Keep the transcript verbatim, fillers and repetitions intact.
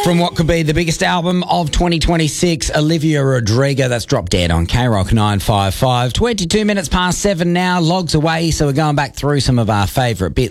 From what could be the biggest album of twenty twenty-six, Olivia Rodrigo. That's Drop Dead on K Rock nine five five. twenty-two minutes past seven now. Logs away, so we're going back through some of our favourite bits